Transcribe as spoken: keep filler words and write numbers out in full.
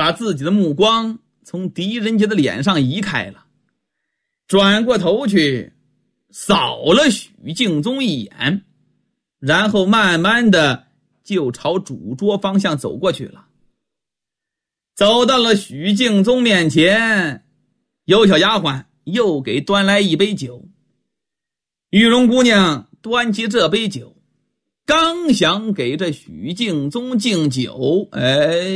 把自己的目光从狄仁杰的脸上移开了，转过头去扫了许敬宗一眼，然后慢慢的就朝主桌方向走过去了。走到了许敬宗面前，有小丫鬟又给端来一杯酒。玉容姑娘端起这杯酒，刚想给这许敬宗敬酒，哎